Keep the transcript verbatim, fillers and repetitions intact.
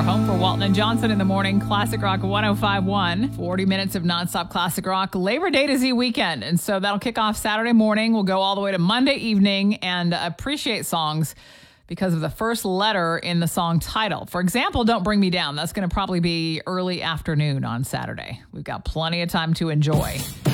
Your home for Walton and Johnson in the morning. Classic Rock one oh five point one. forty minutes of nonstop classic rock. Labor Day to Z weekend. And so that'll kick off Saturday morning. We'll go all the way to Monday evening and appreciate songs because of the first letter in the song title. For example, Don't Bring Me Down. That's going to probably be early afternoon on Saturday. We've got plenty of time to enjoy.